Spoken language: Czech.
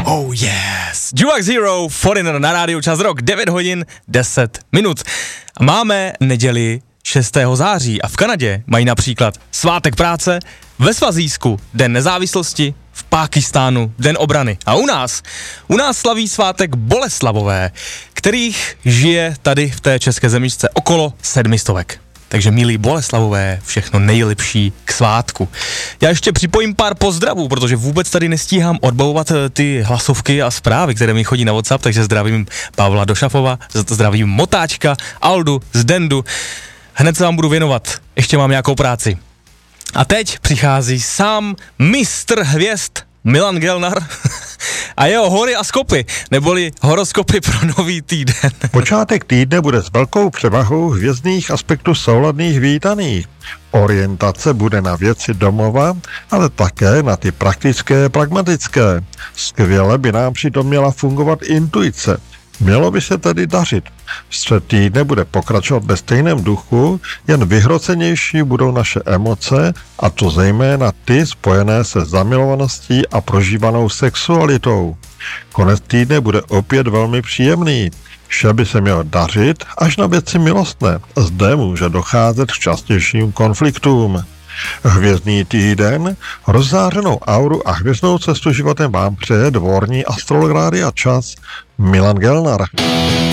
Oh yes! Jukebox Hero, Foreigner na rádiu, čas rok, 9 hodin, 10 minut. Máme neděli 6. září a v Kanadě mají například svátek práce, ve Svazijsku Den nezávislosti, v Pákistánu Den obrany. A u nás slaví svátek Boleslavové, kterých žije tady v té české zemičce okolo 700. Takže milí Boleslavové, všechno nejlepší k svátku. Já ještě připojím pár pozdravů, protože vůbec tady nestíhám odbavovat ty hlasovky a zprávy, které mi chodí na WhatsApp, takže zdravím Pavla Došafova, zdravím Motáčka, Aldu, Zdendu. Hned se vám budu věnovat, ještě mám nějakou práci. A teď přichází sám mistr hvězd Milan Gelnar a jeho hory a skopy, neboli horoskopy pro nový týden. Počátek týdne bude s velkou převahou hvězdných aspektů souladných vítaných. Orientace bude na věci domova, ale také na ty praktické, pragmatické. Skvěle by nám přitom měla fungovat intuice. Mělo by se tedy dařit. Střed týdne bude pokračovat ve stejném duchu, jen vyhrocenější budou naše emoce, a to zejména ty spojené se zamilovaností a prožívanou sexualitou. Konec týdne bude opět velmi příjemný. Vše by se mělo dařit až na věci milostné. Zde může docházet k častějším konfliktům. Hvězdný týden, rozzářenou auru a hvězdnou cestu životem vám přeje dvorní astrolog Rádia Čas Milan Gelnar.